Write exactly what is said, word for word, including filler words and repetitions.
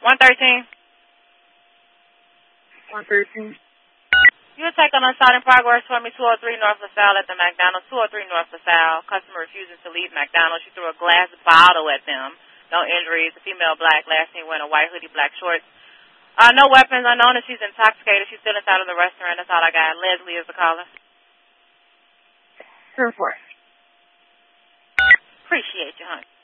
one thirteen. one thirteen. You will take on assault in progress for me, two oh three North LaSalle at the McDonald's, two oh three North LaSalle. Customer refuses to leave McDonald's. She threw a glass bottle at them. No injuries. A female black, last seen wearing a white hoodie, black shorts. Uh, no weapons. Unknown if she's intoxicated. She's still inside of the restaurant. That's all I got. Leslie is the caller. Sure, four. Appreciate you, honey.